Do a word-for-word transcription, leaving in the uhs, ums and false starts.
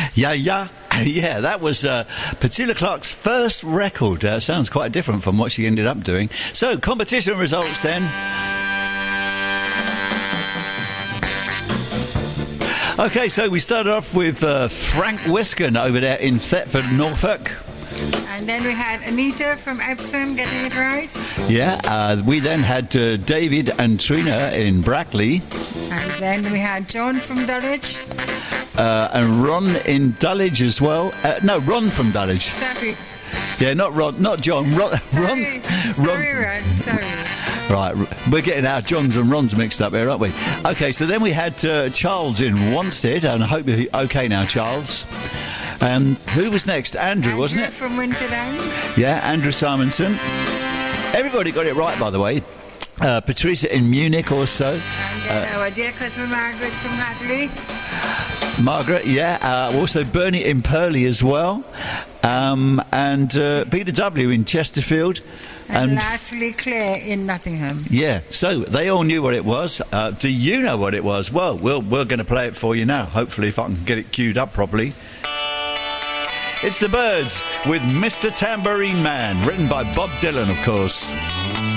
Yeah, yeah. Yeah, that was uh, Petula Clark's first record. Uh, sounds quite different from what she ended up doing. So, competition results then. Okay, so we started off with uh, Frank Wiskin over there in Thetford, Norfolk. And then we had Anita from Epsom getting it right. Yeah, uh, we then had uh, David and Trina in Brackley. And then we had John from Dulwich. Uh, and Ron in Dulwich as well. Uh, no, Ron from Dulwich. Sorry. Yeah, not Ron, not John. Ron. Sorry, Ron, sorry, Ron. Ron. Sorry. Right, we're getting our Johns and Rons mixed up here, aren't we? Okay, so then we had uh, Charles in Wanstead, and I hope you're okay now, Charles. Um, who was next? Andrew, Andrew wasn't it? from Winterland. Yeah, Andrew Simonson. Everybody got it right, by the way. Uh, Patricia in Munich also. And then uh, our dear cousin Margaret from Hadley. Margaret, yeah. Uh, also Bernie in Purley as well. Um, and uh, Peter W. in Chesterfield. And, and lastly, Claire in Nottingham. Yeah, so they all knew what it was. Uh, do you know what it was? Well, we'll we're going to play it for you now, hopefully, if I can get it queued up properly. It's The Byrds with Mister Tambourine Man, written by Bob Dylan, of course.